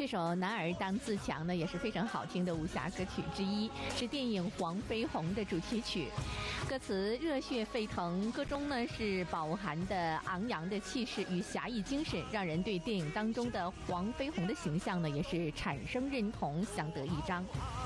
这首《男儿当自强》呢，也是非常好听的武侠歌曲之一，是电影《黄飞鸿》的主题曲。歌词热血沸腾，歌中呢是饱含的昂扬的气势与侠义精神，让人对电影当中的黄飞鸿的形象呢也是产生认同，相得益彰。